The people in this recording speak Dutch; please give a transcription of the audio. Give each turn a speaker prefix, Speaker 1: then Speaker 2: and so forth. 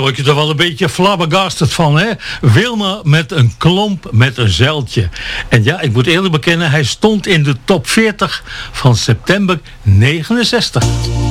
Speaker 1: word je toch wel een beetje flabbergasted van, hè? Wilma met een klomp met een zeiltje. En ja, ik moet eerlijk bekennen, hij stond in de top 40 van september 69.